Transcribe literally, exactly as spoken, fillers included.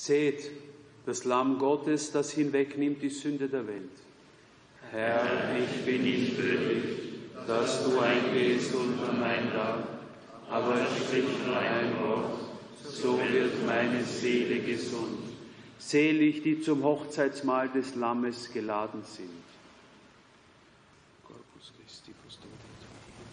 Seht, das Lamm Gottes, das hinwegnimmt die Sünde der Welt. Herr, ich bin nicht würdig, dass du eingehst unter mein Dach, aber sprich nur ein Wort, so wird meine Seele gesund. Selig, die zum Hochzeitsmahl des Lammes geladen sind.